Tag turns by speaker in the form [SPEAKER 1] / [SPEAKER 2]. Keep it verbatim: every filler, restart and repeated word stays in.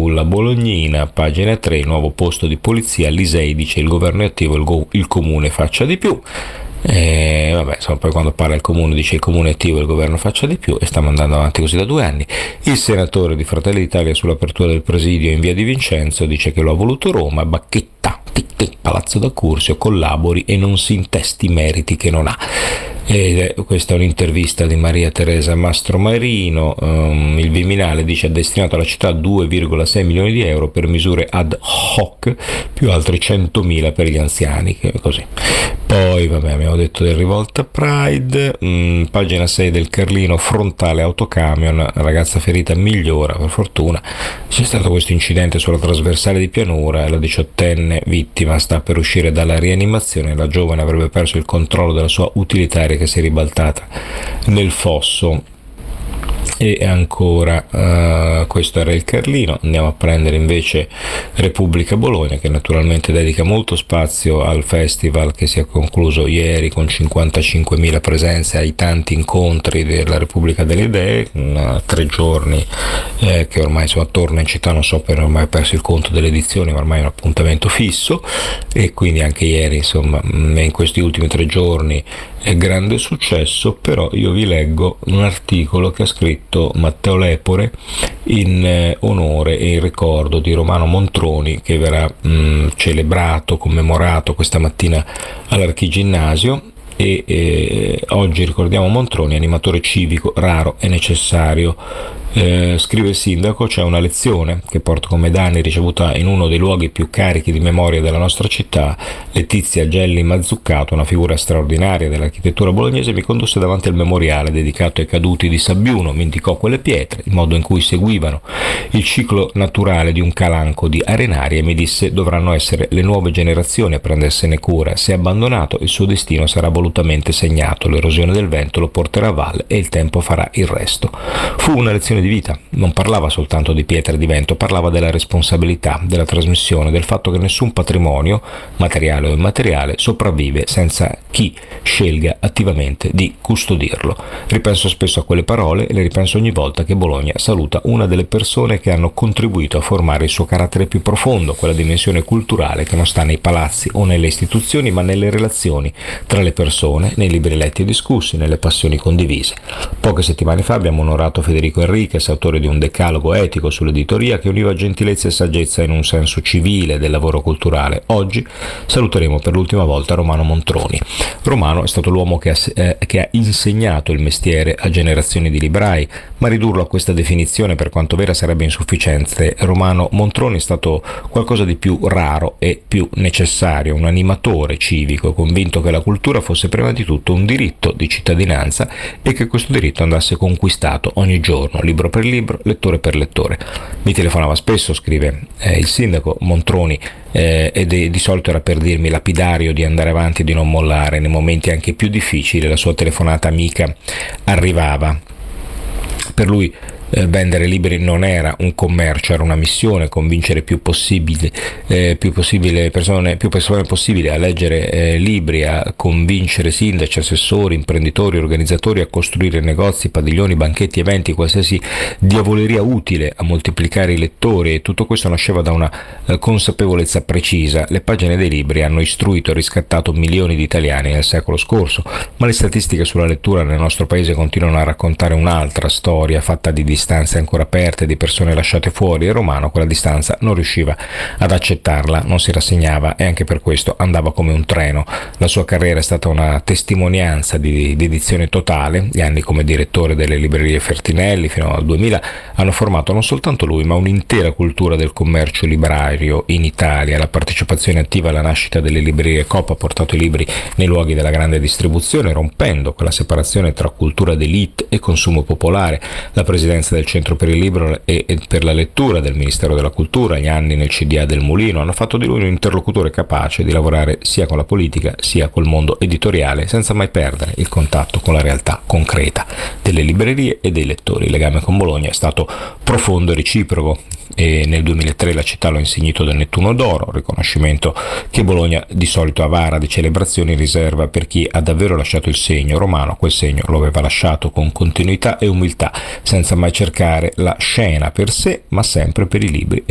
[SPEAKER 1] sulla Bolognina, pagina tre, il nuovo posto di polizia, l'Isei dice il governo è attivo, il, go- il comune faccia di più. E vabbè, insomma, poi quando parla il comune dice il comune è attivo e il governo faccia di più, e stiamo andando avanti così da due anni. Il senatore di Fratelli d'Italia sull'apertura del presidio in via di Vincenzo dice che lo ha voluto Roma. Bacchetta, tic tic, Palazzo d'Accursio, collabori e non si intesti meriti che non ha. E questa è un'intervista di Maria Teresa Mastromarino. Um, il Viminale dice ha destinato alla città due virgola sei milioni di euro per misure ad hoc, più altri centomila per gli anziani, che così. Poi vabbè, abbiamo detto del Rivolta Pride, mm, pagina sei del Carlino, frontale autocamion, ragazza ferita migliora per fortuna. C'è stato questo incidente sulla trasversale di Pianura e la diciottenne vittima sta per uscire dalla rianimazione. La giovane avrebbe perso il controllo della sua utilitaria che si è ribaltata nel fosso. E ancora uh, questo era il Carlino. Andiamo a prendere invece Repubblica Bologna, che naturalmente dedica molto spazio al festival che si è concluso ieri con cinquantacinquemila presenze, ai tanti incontri della Repubblica delle Idee, uh, tre giorni eh, che ormai insomma torna in città, non so, per ormai ho perso il conto delle edizioni, ma ormai è un appuntamento fisso, e quindi anche ieri insomma in questi ultimi tre giorni è grande successo. Però io vi leggo un articolo che ha scritto Matteo Lepore in eh, onore e in ricordo di Romano Montroni, che verrà mh, celebrato, commemorato questa mattina all'Archiginnasio. E eh, oggi ricordiamo Montroni, animatore civico raro e necessario. Eh, scrive il sindaco, c'è una lezione che porto come danni ricevuta in uno dei luoghi più carichi di memoria della nostra città. Letizia Gelli Mazzuccato, una figura straordinaria dell'architettura bolognese, mi condusse davanti al memoriale dedicato ai caduti di Sabbiuno, mi indicò quelle pietre, il modo in cui seguivano il ciclo naturale di un calanco di arenarie, e mi disse dovranno essere le nuove generazioni a prendersene cura. Se abbandonato, il suo destino sarà volutamente segnato, l'erosione del vento lo porterà a valle e il tempo farà il resto. Fu una lezione di vita, non parlava soltanto di pietre di vento, parlava della responsabilità, della trasmissione, del fatto che nessun patrimonio, materiale o immateriale, sopravvive senza chi scelga attivamente di custodirlo. Ripenso spesso a quelle parole e le ripenso ogni volta che Bologna saluta una delle persone che hanno contribuito a formare il suo carattere più profondo, quella dimensione culturale che non sta nei palazzi o nelle istituzioni, ma nelle relazioni tra le persone, nei libri letti e discussi, nelle passioni condivise. Poche settimane fa abbiamo onorato Federico Enriquez, autore di un decalogo etico sull'editoria che univa gentilezza e saggezza in un senso civile del lavoro culturale. Oggi saluteremo per l'ultima volta Romano Montroni. Romano è stato l'uomo che ha, eh, che ha insegnato il mestiere a generazioni di librai, ma ridurlo a questa definizione, per quanto vera, sarebbe insufficiente. Romano Montroni è stato qualcosa di più raro e più necessario, un animatore civico convinto che la cultura fosse prima di tutto un diritto di cittadinanza e che questo diritto andasse conquistato ogni giorno, libro per libro, lettore per lettore. Mi telefonava spesso, scrive eh, il sindaco Montroni, eh, ed di solito era per dirmi lapidario di andare avanti e di non mollare. Nei momenti anche più difficili la sua telefonata amica arrivava. Per lui eh, vendere libri non era un commercio, era una missione, convincere più possibile, eh, più possibile persone, più persone possibili a leggere eh, libri, a convincere sindaci, assessori, imprenditori, organizzatori a costruire negozi, padiglioni, banchetti, eventi, qualsiasi diavoleria utile a moltiplicare i lettori. E tutto questo nasceva da una eh, consapevolezza precisa. Le pagine dei libri hanno istruito e riscattato milioni di italiani nel secolo scorso, ma le statistiche sulla lettura nel nostro paese continuano a raccontare un'altra storia, fatta di distanze ancora aperte, di persone lasciate fuori, e Romano quella distanza non riusciva ad accettarla, non si rassegnava, e anche per questo andava come un treno. La sua carriera è stata una testimonianza di dedizione totale. Gli anni come direttore delle librerie Fertinelli fino al duemila hanno formato non soltanto lui, ma un'intera cultura del commercio librario in Italia. La partecipazione attiva alla nascita delle librerie Coop ha portato i libri nei luoghi della grande distribuzione, rompendo quella separazione tra cultura d'élite e consumo popolare. La presidenza del Centro per il Libro e per la Lettura del Ministero della Cultura, gli anni nel C D A del Mulino, hanno fatto di lui un interlocutore capace di lavorare sia con la politica sia col mondo editoriale, senza mai perdere il contatto con la realtà concreta delle librerie e dei lettori. Il legame con Bologna è stato profondo e reciproco, e nel duemilatré la città lo ha insignito del Nettuno d'Oro, riconoscimento che Bologna di solito avara di celebrazioni riserva per chi ha davvero lasciato il segno. Romano quel segno lo aveva lasciato con continuità e umiltà, senza mai cercare la scena per sé, ma sempre per i libri